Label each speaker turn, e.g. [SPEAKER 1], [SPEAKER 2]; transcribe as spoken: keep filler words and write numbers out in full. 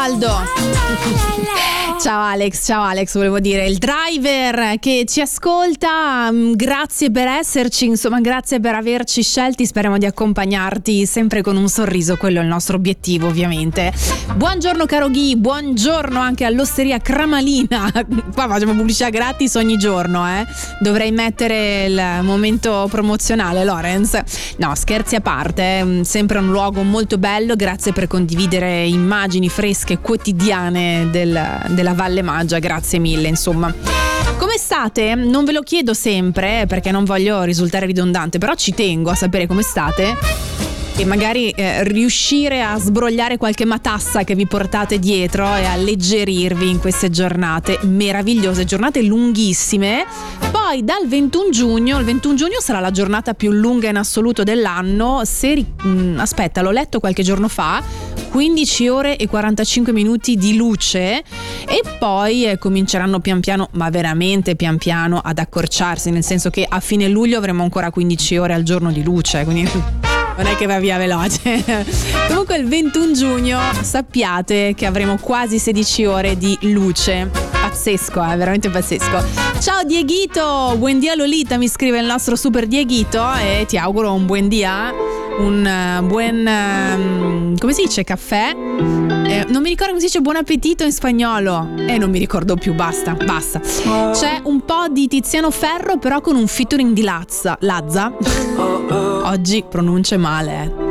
[SPEAKER 1] Aldo. Ciao Alex, ciao Alex, volevo dire, il driver che ci ascolta, grazie per esserci, insomma grazie per averci scelti, speriamo di accompagnarti sempre con un sorriso, quello è il nostro obiettivo ovviamente. Buongiorno caro Ghi, buongiorno anche all'Osteria Cramalina, qua facciamo pubblicità gratis ogni giorno, eh? Dovrei mettere il momento promozionale, Lorenz. No, scherzi a parte, è sempre un luogo molto bello, grazie per condividere immagini fresche quotidiane del, della Valle Maggia, grazie mille, insomma. Come state? Non ve lo chiedo sempre perché non voglio risultare ridondante, però ci tengo a sapere come state e magari eh, riuscire a sbrogliare qualche matassa che vi portate dietro e alleggerirvi in queste giornate meravigliose, giornate lunghissime. Poi dal ventuno giugno, il ventuno giugno sarà la giornata più lunga in assoluto dell'anno. Se mh, aspetta, l'ho letto qualche giorno fa, quindici ore e quarantacinque minuti di luce e poi eh, cominceranno pian piano, ma veramente pian piano, ad accorciarsi, nel senso che a fine luglio avremo ancora quindici ore al giorno di luce, quindi non è che va via veloce. Comunque il ventuno giugno sappiate che avremo quasi sedici ore di luce. Pazzesco, è eh? veramente pazzesco. Ciao Dieghito, buon dia Lolita, mi scrive il nostro super Dieghito e ti auguro un buon dia, un uh, buon uh, come si dice, caffè? Eh, non mi ricordo come si dice buon appetito in spagnolo e eh, non mi ricordo più, basta, basta. C'è un po' di Tiziano Ferro però con un featuring di Lazza, Lazza. Oggi pronunce male, eh.